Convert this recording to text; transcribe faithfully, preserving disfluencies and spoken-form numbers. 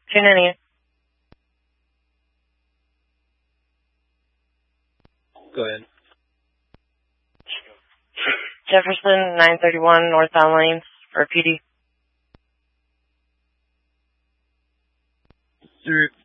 two ninety-eight. Go ahead. Jefferson, nine thirty-one Northbound Lanes for P D. Through